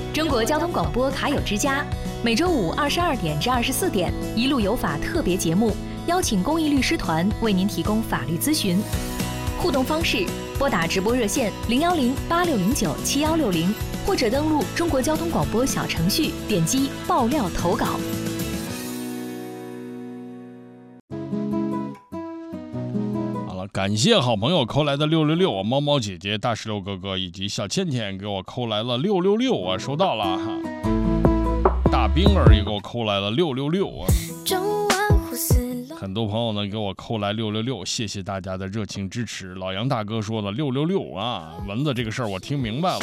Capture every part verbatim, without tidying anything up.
中国交通广播卡友之家，每周五二十二点至二十四点，一路有法特别节目，邀请公益律师团为您提供法律咨询。互动方式：拨打直播热线零幺零八六零九七幺六零，或者登录中国交通广播小程序，点击爆料投稿。 感谢好朋友扣来的六六六啊，猫猫姐姐、大石榴哥哥以及小倩倩给我扣来了六六六啊，收到了哈。大冰儿也给我扣来了六六六啊。很多朋友呢给我扣来六六六，谢谢大家的热情支持。老杨大哥说了六六六啊，蚊子这个事儿我听明白了。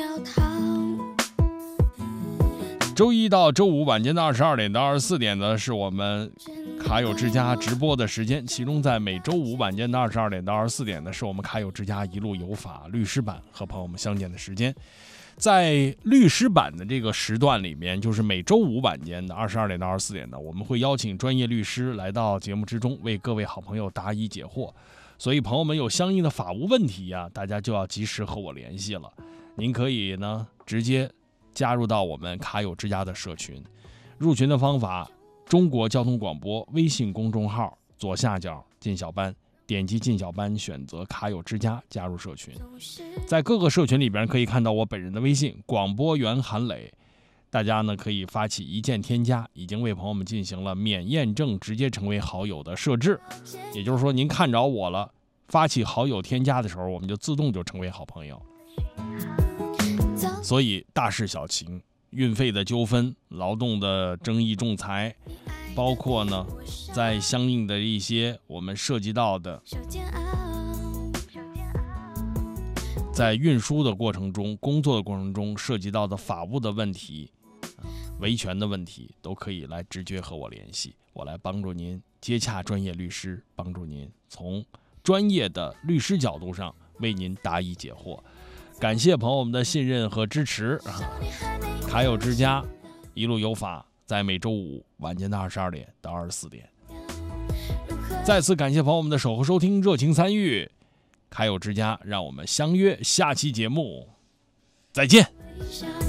周一到周五晚间的二十二点到二十四点呢，是我们卡友之家直播的时间，其中在每周五晚间的二十二点到二十四点呢，是我们卡友之家一路有法律师版和朋友们相见的时间。在律师版的这个时段里面，就是每周五晚间的二十二点到二十四点呢，我们会邀请专业律师来到节目之中，为各位好朋友答疑解惑。所以朋友们有相应的法务问题呀、啊，大家就要及时和我联系了。您可以呢直接加入到我们卡友之家的社群，入群的方法：中国交通广播微信公众号左下角进小班，点击进小班，选择卡友之家加入社群。在各个社群里边可以看到我本人的微信广播员韩磊，大家呢可以发起一键添加，已经为朋友们进行了免验证直接成为好友的设置。也就是说您看着我了，发起好友添加的时候，我们就自动就成为好朋友。所以大事小情，运费的纠纷、劳动的争议仲裁，包括呢在相应的一些我们涉及到的在运输的过程中、工作的过程中涉及到的法务的问题、维权的问题，都可以来直接和我联系，我来帮助您接洽专业律师，帮助您从专业的律师角度上为您答疑解惑。感谢朋友们的信任和支持。卡友之家一路有法，在每周五晚间的二十二点到二十四点。再次感谢朋友们的守候收听、热情参与。卡友之家，让我们相约下期节目，再见。